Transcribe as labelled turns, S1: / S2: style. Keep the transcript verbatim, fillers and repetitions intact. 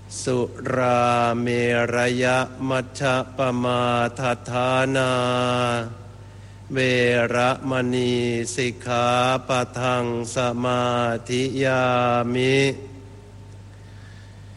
S1: สุราเมรยมัชฌัปปมาทฐานาเวระมณีสิกขาปะทังสมาธิยามิ